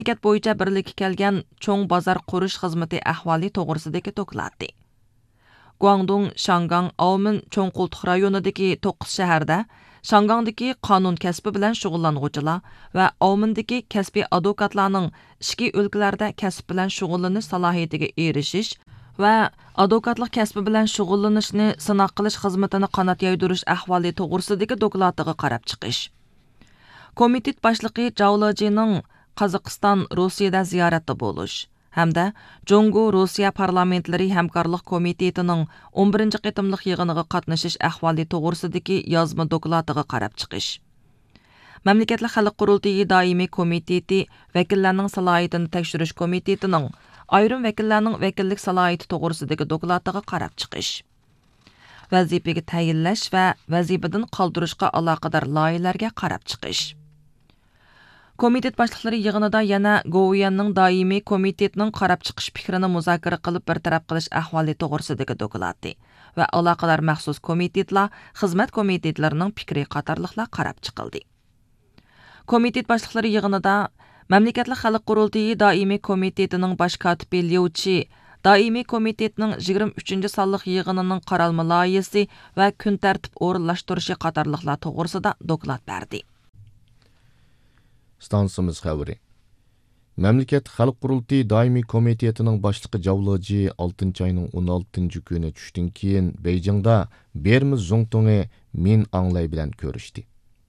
mamlakat bo'yicha birlikka kelgan cho'ng bozor qurish xizmati ahvoli to'g'risidagi dokladi. Guangdong, Shangang, Aomin cho'ng qultuq rayonidagi 9 shaharda Shangangdagi qonun kasbi bilan shug'ullanuvchilar va Aomindagi kasbiy advokatlarning ishki o'lkalarda kasb bilan shug'ullanish salohiyatiga erishish va advokatlik kasbi bilan shug'ullanishni sinoq qilish xizmatini qanot yaydirish ahvoli to'g'risidagi doklatiga qarab chiqish. Komitet boshlig'i Zhao Lejining Qozog'iston, Rossiyada ziyoratda bo'lish hamda Jongo Rossiya parlamentlari hamkorlik komitetining 11 qitimliq yig'iniga qatnashish ahvoli to'g'risidagi yozma doklatiga qarab chiqish. Mamlakatlar xalq qurultiyi doimiy komiteti vakillarning salohiyatini tekshirish komitetining ayrim vakillarning vakillik salohiyati to'g'risidagi doklatiga qarab chiqish. Vazifaga tayinlash va vazifadan qoldirishga aloqador loyihalarga qarab chiqish. Komitet boshliqlari yig'inida yana Goviyanning doimiy komitetining qarab chiqish fikrini muzokara qilib bartaraf qilish ahvoli to'g'risidagi doklati va aloqador maxsus komitetlar, xizmat komitetlarining fikri qatorliqlar qarab chiqildi. Komitet boshliqlari yig'inida Mamlakatlar xalq qurultiyi doimiy komitetining bosh kotibi Liu Chi, doimiy komitetning 23-sonliq yig'inining qaralma loyihasi va kun tartib o'rinlashtirishi qatorliqlar to'g'risida doklad berdi. Stansimiz xabari. Mamlakat xalq qurultiyi doimiy komitetining boshlig'i Zhao Leji 6-oyning 16-kuni tushdan keyin Beijingda Bermi Zongtong'i Min Anglay bilan ko'rishdi.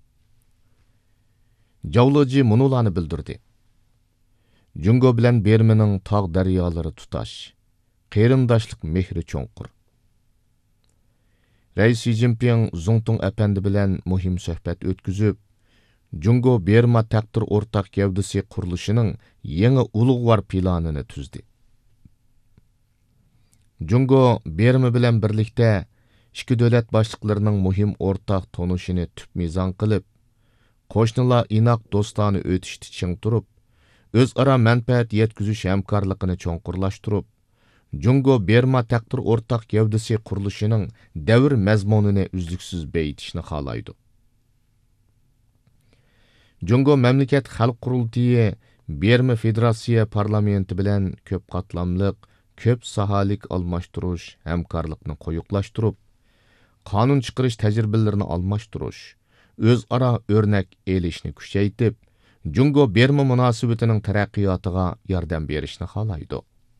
Zhao Leji munolarni bildirdi. Jungo bilan Bermining tog' daryolari tutash, qarindoshlik mehri cho'nqur. Rais Xi Jinping Zongtong apandi bilan muhim suhbat o'tkazib, Jungo Berma taqdir o'rtaq gavdasi qurilishining yangi ulug'vor planini tuzdi. Jungo Berma bilan birlikda ikki davlat boshliqlarining muhim o'rtaq tonishini tüp mizon qilib, qo'shnilar inoq do'stona o'tishni ching turib, o'zaro manfaat yetkazish hamkorligini cho'nqurlashtirib, Jungo Berma taqdir o'rtaq gavdasi qurilishining davr mazmunini uzluksiz beyitishni xohlaydi. Jungo mamlakat xalq qurultiyi Berma Federatsiya parlamenti bilan ko'p qatlamliq, ko'p sahalik almashtirish hamkorlikni qo'yiqlashtirib, qonun chiqarish tajribalarini almashtirish, o'zaro o'rnak elishni kuchaytirib, Jungo Berma munosabatining taraqqiyotiga yordam berishni xohlaydi.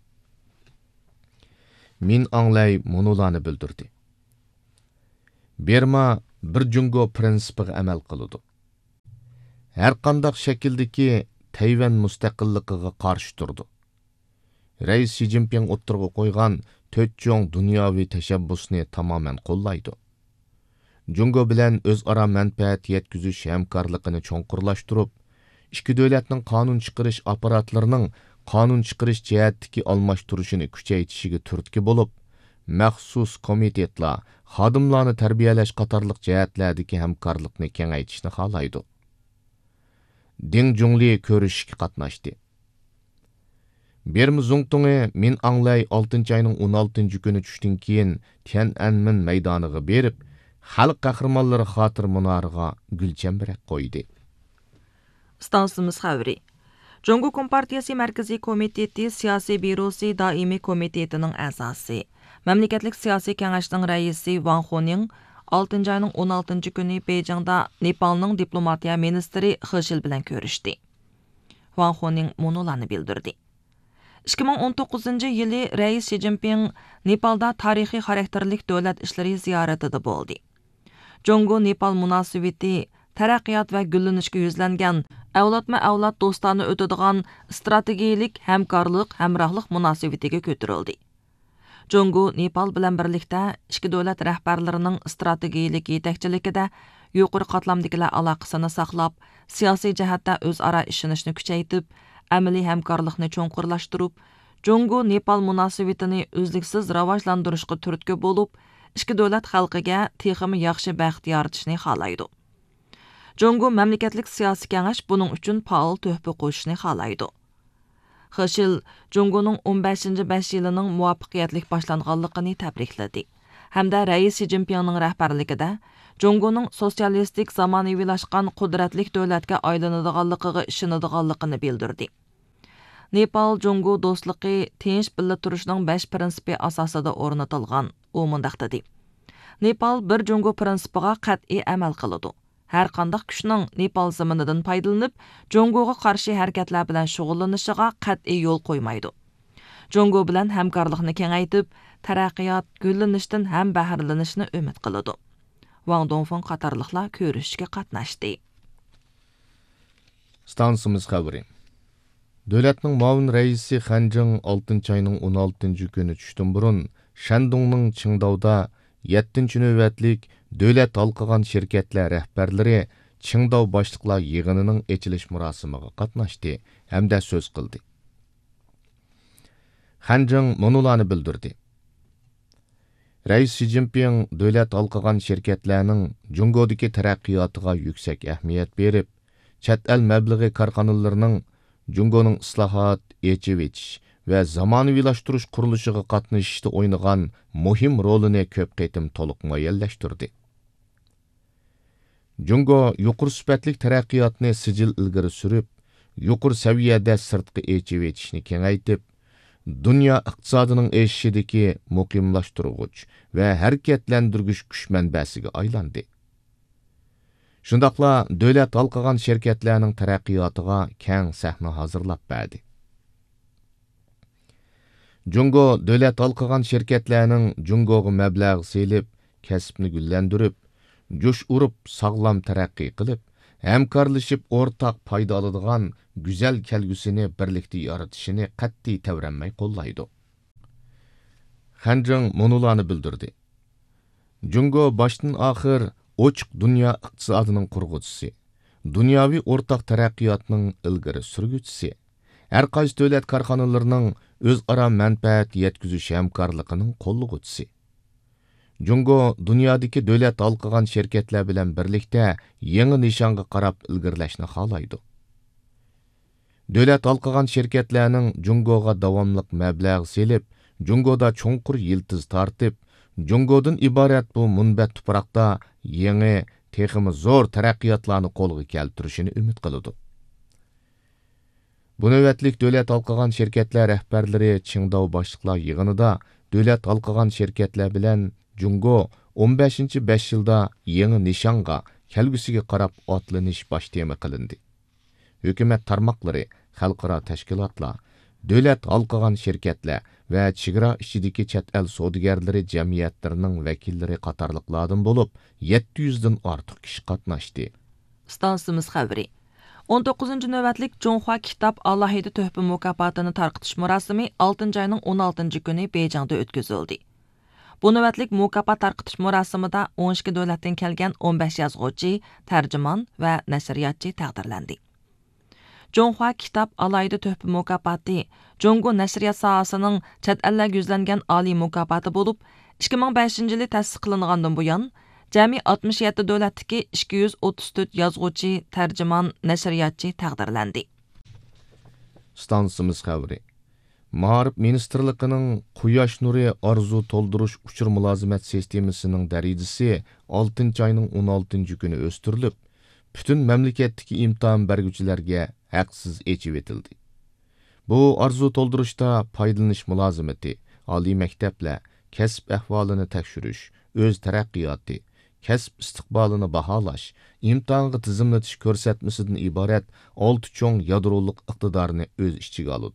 Min Anglay munolarni bildirdi. Berma bir Jungo prinsipiga amal qiladi. Har qanday shakldagi Tayvan mustaqilligiga qarshi turdi. Rais Xi Jinping o'ttirg'a qo'ygan 4 cho'ng dunyoviy tashabbusni tamoman qo'llaydi. Jungo bilan o'zaro manfaat yetkazish hamkorligini cho'nqurlashtirib, ikki davlatning qonun chiqarish apparatlarining qonun chiqarish jihatdagi almashtirishini kuchaytirishiga turtki bo'lib, maxsus komitetlar xodimlarni tarbiyalash qatorliq jihatlardagi hamkorlikni kengaytirishni xohlaydi. Deng Junli ko'rishishga qatnashdi. Bermi Zongtong'i Min Anglay 6-oyning 16-kuni tushdan keyin Tiananmen maydoniga berib, xalq qahramonlari xotir munoriga gulchambarak qo'ydi. Stansimiz xabari. Jongo Kompartiyasi Markaziy komiteti siyosiy byurosi doimiy komitetining a'zosi, mamlakatlik siyosiy kengashning raisi Wang Huning 6-oyning 16-kuni Beijingda Nepalning diplomatiya ministri He Shil bilan ko'rishdi. Wang Huning munolarni bildirdi. 2019-yili Rais Xi Jinping Nepalda tarixiy xarakterlik davlat ishlari ziyoratida bo'ldi. Jongo-Nepal munosabati taraqqiyot va gullanishga yuzlangan avlodma-avlod do'stona o'tadigan strategik hamkorlik, hamrohlik munosabatiga ko'tarildi. Jongo Nepal bilan birlikda ikki davlat rahbarlarining strategik yetakchiligida yuqori qatlamdagilar aloqasini saqlab, siyosiy jihatda o'zaro ishonishni kuchaytirib, amaliy hamkorlikni cho'nqurlashtirib, Jongo Nepal munosabatini uzluksiz rivojlantirishga turtki bo'lib, ikki davlat xalqiga texmi yaxshi baxt yaratishni xohlaydi. Jongo mamlakatlik siyosiy kengash buning uchun faol tuhfa qo'shishni xohlaydi. He Shil Jongoning 15-5 yilining muvaffaqiyatli boshlanganligini tabrikladi hamda Rais Xi Jinpingning rahbarligida Jongoning sotsialistik zamonaviylashgan qudratli davlatga aylanadiganligiga ishonadiganligini bildirdi. Nepal Jungo dostluqi tinch birga turishning 5 prinsipi asosida o'rnatilgan. U mundaq dedi. Nepal bir Jungo prinsipiga qat'iy amal qiladi. Har qanday kuchning Nepal zaminidan foydalanib, Jungoga qarshi harakatlar bilan shug'ullanishiga qat'iy yo'l qo'ymaydi. Jungo bilan hamkorlikni kengaytib, taraqqiyot, gullanishdan ham bahrilanishni umid qiladi. Wang Dongfeng qatorliqlar ko'rishga qatnashdi. Stansimiz xabari. Dövlətning muavin raisi Xanjing 6 ayning 16 kuni tushdan burun Shandongning Qingdaoda 7 növbətlik dövlət halqıgan şirkətlər rəhbərləri Qingdao başlıqlar yığınının açılış murosimiga qatnashdi hamda so'z qildi. Xanjing munularni bildirdi. Rais Xi Jinping dövlət halqıgan şirkətlərning Jungodagi taraqqiyotiga yuksak ahamiyat berib, chet el mablag'i korxonalarning Jungoning islohot, echib etish va zamonaviylashtirish qurilishiga qatnashishda o'ynagan muhim rolini ko'p qitim to'liq muayyonlashtirdi. Jungo yuqori sifatli taraqqiyotni sijil ilgari surib, yuqori saviyada sirtqi echib etishni kengaytib, dunyo iqtisodining o'sishidagi muqimlashtiruvchi va harakatlantirgich kuch manbasiga aylandi. Shundaqla dövlət halqıgan şirkətlərinin taraqqiyotiga keng sahna hazırlab berdi. Jungo dövlət halqıgan şirkətlərinin Jungoga mablag' selib, kasbni gullandirib, jo'sh urib, sog'lom taraqqiy qilib, hamkorlashib o'rtaq foyda oladigan go'zal kelgusini birlikda yaratishini qat'iy tavranmay qo'llaydi. Xanjing munularni bildirdi. Jungo boshdan oxir ochiq dunyo iqtisodining qurg'uvchisi, dunyoviy o'rtaq taraqqiyotning ilgari surguchisi, har qaysi davlat korxonalarining o'zaro manfaat yetkazish hamkorligining qo'llag'uvchisi. Jungo dunyodagi davlat halqıgan shirkatlar bilan birlikda yangi nishonga qarab ilgirlashni xohlaydi. Davlat halqıgan shirkatlarning Jungoga davomli mablag' selib, Jungoda cho'nqur yiltiz tortib, Jungodan iborat bu munbat tuproqda yangi, texmi zo'r taraqqiyotlarni qo'lga keltirishini umid qiladi. Bu navbatlik davlat halqıgan shirkatlar rahbarlari Qingdao boshliqlar yig'inida davlat halqıgan shirkatlar bilan Jungo 15-5 yilda yangi nishonga kelgusiga qarab otlanish bosh tema qilindi. Hukumat tarmoqlari, xalqaro tashkilotlar, davlat halqıgan shirkatlar va chegara ichidagi chet el savdogarlari jamiyatlarining vakillari qatorliqlardan bo'lib 700 dan ortiq kishi qatnashdi. Stansimiz xabari. 19 navbatlik Jonghua kitob alohida tuhfa mukofotini tarqitish murosimi 6 ayning 16 kuni Beyjingda o'tkazildi. Bu navbatlik mukofot tarqitish murosimida 12 davlatdan kelgan 15 yozuvchi, tarjimon va nashriyotchi taqdirlandi. Jonghua kitob alohida tuhfa mukofoti Jongo nashriyat sohasining chet ellarga yuzlangan oliy mukofoti bo'lib, 2005-yili ta'sis qilingandan buyon jami 67 davlatdagi 234 yozuvchi, tarjimon, nashriyotchi taqdirlandi. Stansimiz xabari. Ma'rif ministrligining Quyosh nuri arzu to'ldirish uchur mulozimat sistemasining darajasi 6 ayning 16 kuni o'stirilib, butun mamlakatdagi imtihon berguvchilarga haqsiz echib etildi. Bu arzu to'ldirishda foydalanish mulozimati, oliy maktablar, kasb ahvolini tekshirish, o'z taraqqiyoti, kasb istiqbolini baholash, imtihonga tizimlatish ko'rsatmasidan iborat 6 cho'ng yadroliq iqtidorni o'z ichiga oladi.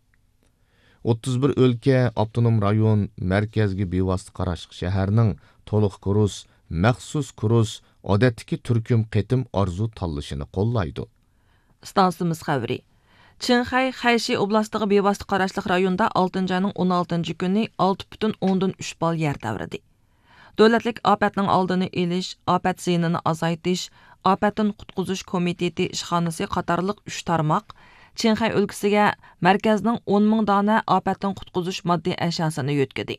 31 o'lka, avtonom rayon, markazga bevosita qarashli shaharning to'liq kurs, maxsus kurs, odatdagi turkum qitim arzu tanlashini qo'llaydi. Stansimiz xabari. Qinghai Xayshi oblastiga bevosita qarashli rayonda 6 ayning 16 kuni 6,3 ball yer davridi. Davlatlik ofatning oldini olish, ofat ziyinini azaytish, ofatdan qutqizish komiteti ishxonasi qatorliq 3 tarmoq Qinghai o'lkasiga markazning 10 ming dona ofatdan qutqizish moddiy ashosini yetkazdi.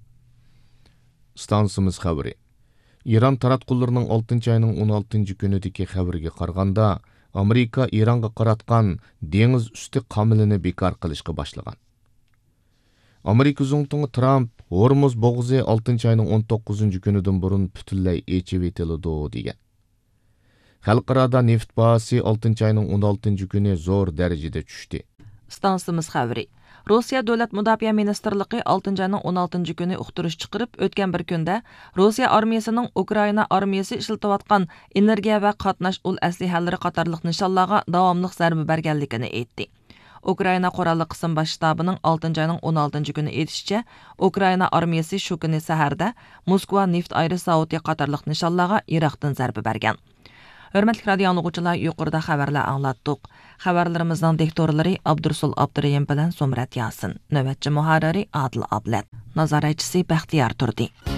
Stansimiz xabari. İran taratqullarining 6 ayning 16 kunidagi xabariga qaraganda, Amerika İranға qaratgan dengiz usti qamilini bekor qilishga boshlagan. Amerika prezidenti Trump Hormuz bo'g'zi 6 ayning 19 kunidan burun butunlay echib etiladi degan. Xalqarada neft bahasi 6 ayning 16 kuni zo'r darajada tushdi. Stansimiz xəbəri. Rusiya Dövlət Müdafiə Ministerliyi 6 ayının 16 günü uqtırış çıxırıb, ötən bir gündə Rusiya armiyasının Ukrayna armiyası işlətiyotqan energiya və qatnaş ul əslihələri qatarlıq nişanlarga davamlıq zərbə bərgənligini aytdı. Ukrayna Qurallı Qism Baş ştabının 6 ayının 16 günü aytishicha, Ukrayna armiyasi shu kuni saharda Moskva neft ayri zavodi qatarlıq nişanlarga Iroqdan zərbə bərgan. Hörmətli radio anlıqçılar, yuqorida xəbərlər anlatdıq. Xəbərlərimizin diktorları Abdursul Abdurrahim bilan Somrat Yasin, növbətçi muharriri Adil Ablat, nazoratchisi Baxtiyor Turdi.